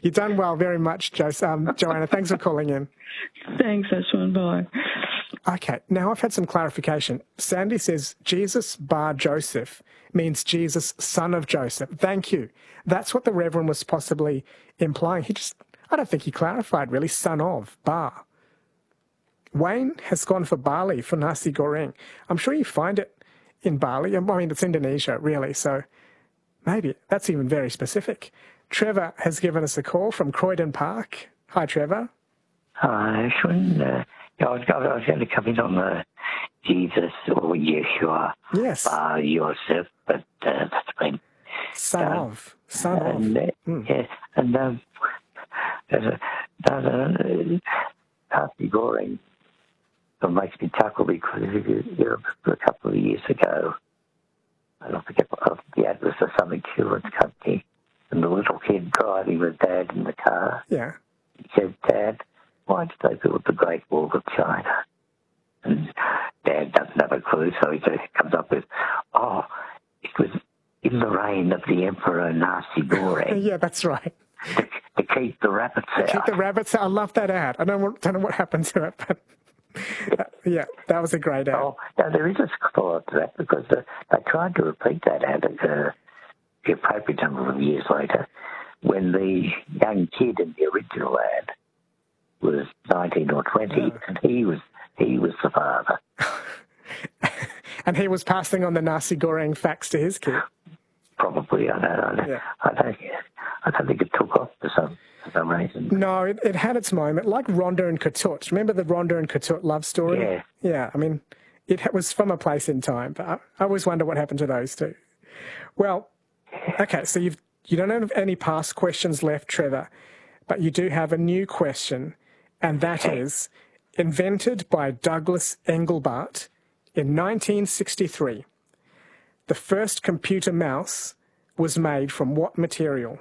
You've done well very much, Joanna. Thanks for calling in. Thanks, Ashwin. Bye. Okay, now I've had some clarification. Sandy says Jesus bar Joseph means Jesus, son of Joseph. Thank you. That's what the Reverend was possibly implying. I don't think he clarified really, son of, bar. Wayne has gone for Bali for nasi goreng. I'm sure you find it in Bali. I mean, it's Indonesia, really, so maybe that's even very specific. Trevor has given us a call from Croydon Park. Hi, Trevor. Hi, Ashwin. I was going to come in on the Jesus or Yeshua. Yes. Joseph, but that's been... Son of. Yeah, and there's nasi goreng that makes me chuckle because a couple of years ago, and I forget what the ad was for some insurance company, and the little kid driving with Dad in the car. Yeah. He said, Dad, why did they build the Great Wall of China? And Dad doesn't have a clue, so he comes up with, it was in the reign of the Emperor Nasi Goreng. Yeah, that's right. To keep the rabbits out. Keep the rabbits out. I love that ad. I don't know what happened to it, but yeah, that was a great ad. Oh, no, there is a follow-up to that because they tried to repeat that ad at the appropriate number of years later when the young kid in the original ad was 19 or 20, and he was the father. And he was passing on the nasi goreng facts to his kid. Probably, I don't know. Yeah. I don't think it took off for some reason. No, it had its moment, like Rhonda and Ketut. Remember the Rhonda and Ketut love story? Yeah. Yeah, I mean, it was from a place in time, but I always wonder what happened to those two. Well, okay, so you don't have any past questions left, Trevor, but you do have a new question, and that is, invented by Douglas Engelbart in 1963, the first computer mouse was made from what material?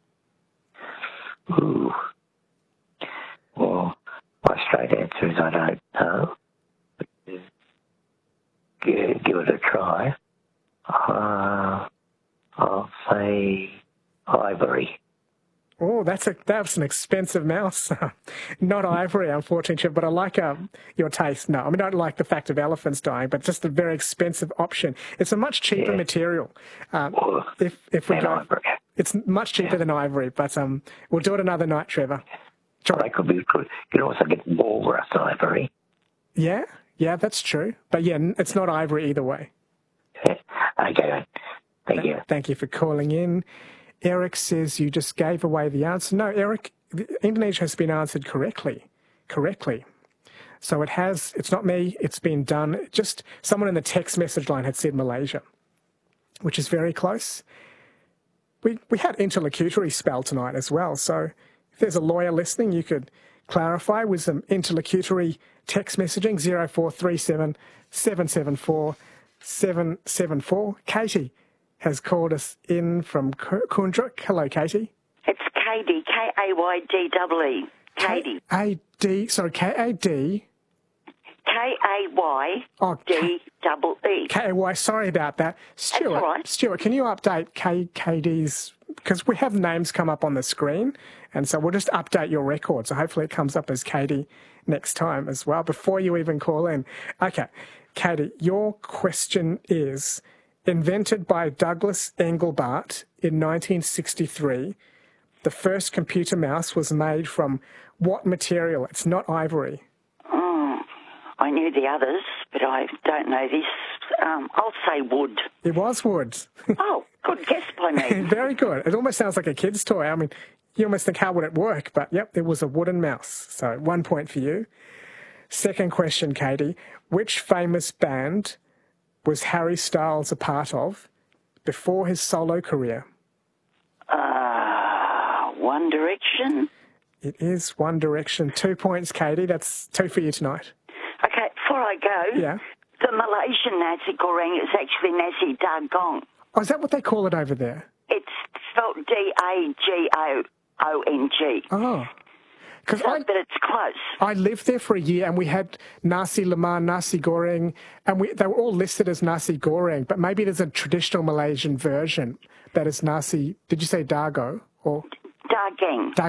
Ooh. Well, my straight answer is I don't know. Give it a try. I'll say ivory. Oh, that's an expensive mouse. Not ivory, unfortunately, but I like your taste. No, I mean, I don't like the fact of elephants dying, but just a very expensive option. It's a much cheaper material. If we go, ivory. It's much cheaper than ivory, but we'll do it another night, Trevor. They could be. You can also get walrus ivory. Yeah, that's true. But yeah, it's not ivory either way. Okay, thank you. Thank you for calling in. Eric says you just gave away the answer. No, Eric, Indonesia has been answered correctly. So it's not me, it's been done. Just someone in the text message line had said Malaysia, which is very close. We had interlocutory spell tonight as well, so if there's a lawyer listening, you could clarify with some interlocutory text messaging, 0437 774 774. Katie has called us in from Kundruk. Hello, Katie. It's Katie, K-A-Y-D-E-E. Katie. K-A-D, sorry, K-A-D. K-A-Y-D-E-E. K-A-Y, sorry about that. Stuart, that's all right. Stuart, can you update KD's, because we have names come up on the screen, and so we'll just update your record, so hopefully it comes up as Katie next time as well, before you even call in. Okay, Katie, your question is, invented by Douglas Engelbart in 1963, the first computer mouse was made from what material? It's not ivory. Oh, I knew the others, but I don't know this. I'll say wood. It was wood. Oh, good guess by me. Very good. It almost sounds like a kid's toy. I mean, you almost think, how would it work? But, yep, it was a wooden mouse. So 1 point for you. Second question, Katie. Which famous band was Harry Styles a part of before his solo career? One Direction. It is One Direction. 2 points, Katie. That's 2 for you tonight. Okay, before I go, yeah, the Malaysian nasi goreng is actually nasi dagong. Oh, is that what they call it over there? It's spelled D-A-G-O-O-N-G. Oh. But it's close. I lived there for a year, and we had nasi lemak, nasi goreng, and they were all listed as nasi goreng, but maybe there's a traditional Malaysian version that is nasi, did you say dago? Or Daging.